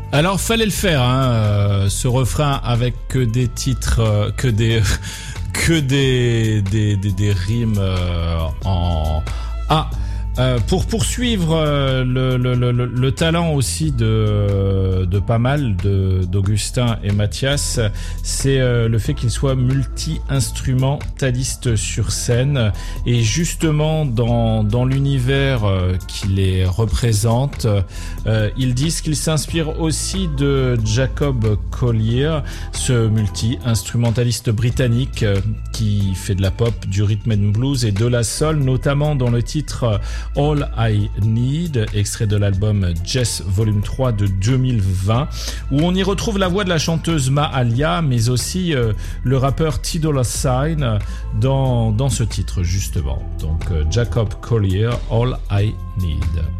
Alors fallait le faire, hein, ce refrain avec que des titres, que des rimes en A. Pour poursuivre le talent aussi de pas mal d'Augustin et Mathias, c'est le fait qu'ils soient multi-instrumentalistes sur scène, et justement dans l'univers qui les représente, ils disent qu'ils s'inspirent aussi de Jacob Collier, ce multi-instrumentaliste britannique qui fait de la pop, du rhythm and blues et de la soul, notamment dans le titre All I Need, extrait de l'album Jess Volume 3 de 2020, où on y retrouve la voix de la chanteuse Mahalia, mais aussi le rappeur T Dolla $ign dans ce titre justement. Donc Jacob Collier, All I Need.